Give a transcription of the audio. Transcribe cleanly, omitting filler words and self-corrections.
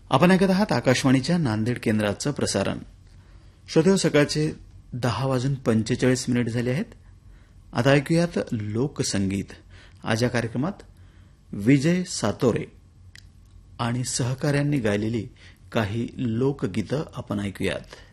आपण ऐकत आहात आकाशवाणीच्या नांदेड केंद्राचं प्रसारण. श्रोतेहो, सकाळचे 10:45 झाले आहेत. आता ऐकूयात लोकसंगीत. आज या कार्यक्रमात विजय सातोरे आणि सहकाऱ्यांनी गायलेली काही लोकगीतं आपण ऐकूयात.